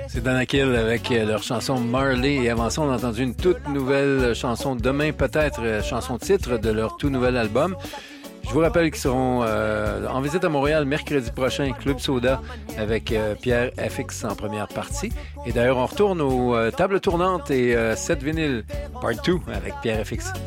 C'est Dana Kill avec leur chanson Marley. Et avant ça, on a entendu une toute nouvelle chanson, Demain peut-être, chanson titre de leur tout nouvel album. Je vous rappelle qu'ils seront en visite à Montréal mercredi prochain, Club Soda, avec Pierre FX en première partie. Et d'ailleurs, on retourne aux tables tournantes et 7 vinyles, part 2 avec Pierre FX.